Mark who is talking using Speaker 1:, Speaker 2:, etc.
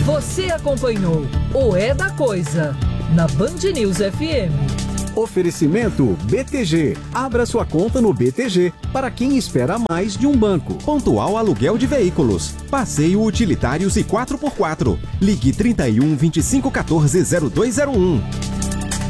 Speaker 1: Você acompanhou o É da Coisa na Band News FM.
Speaker 2: Oferecimento BTG. Abra sua conta no BTG para quem espera mais de um banco.
Speaker 3: Pontual Aluguel de Veículos. Passeio Utilitários e 4x4. Ligue 31 25 14 0201.